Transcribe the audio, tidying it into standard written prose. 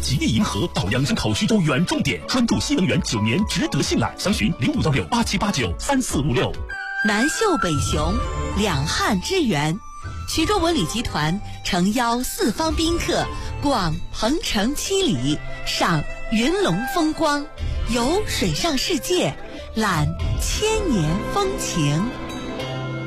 吉利银河到阳山口徐州远重点，专注新能源9年，值得信赖。详询056687893456。 南秀北雄，两汉之源。徐州文旅集团诚邀4方宾客逛鹏城7里，赏云龙风光，游水上世界，览千年风情。